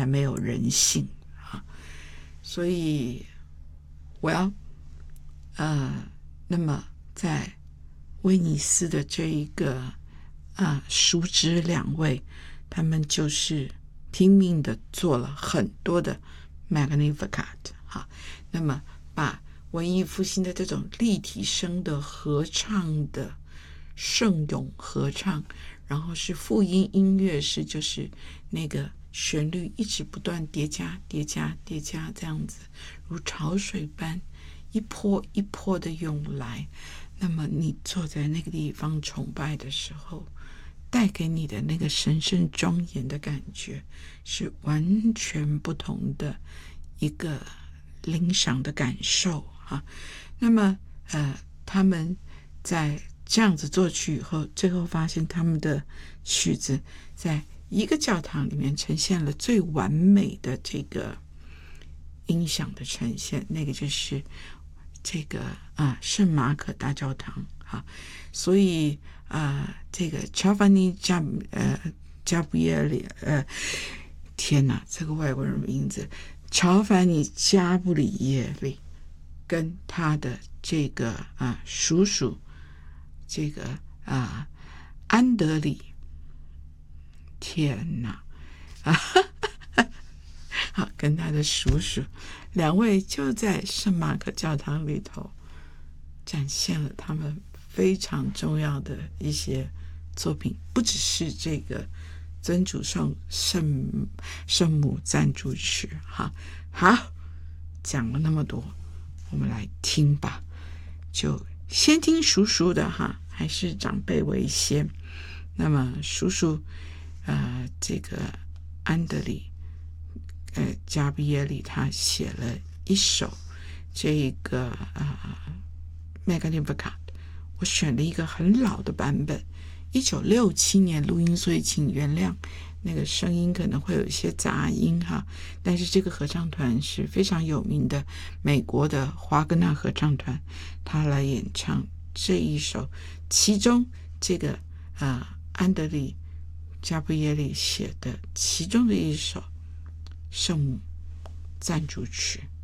没有人性啊。所以那么在威尼斯的这一个叔侄两位，他们就是拼命的做了很多的 Magnificat 那么把文艺复兴的这种立体声的合唱的圣咏合唱，然后是复音音乐，是就是那个旋律一直不断叠加叠加叠加，这样子如潮水般一波一波的涌来。那么你坐在那个地方崇拜的时候，带给你的那个神圣庄严的感觉是完全不同的一个领赏的感受那么他们在这样子做去以后，最后发现他们的曲子在一个教堂里面呈现了最完美的这个音响的呈现，那个就是这个圣马可大教堂所以这个乔凡尼加布耶里天哪，这个外国人名字乔凡尼加布里耶利跟他的这个叔叔这个安德里，天哪好，跟他的叔叔两位就在圣马可教堂里头展现了他们非常重要的一些作品，不只是这个真主圣母赞主曲好，讲了那么多，我们来听吧，就先听叔叔的还是长辈为先。那么叔叔这个安德里加比耶里他写了一首这个Magnificat， 我选了一个很老的版本，1967年录音，所以请原谅那个声音可能会有一些杂音但是这个合唱团是非常有名的美国的华格纳合唱团，他来演唱这一首，其中这个安德里加布耶里写的其中的一首圣母赞主曲。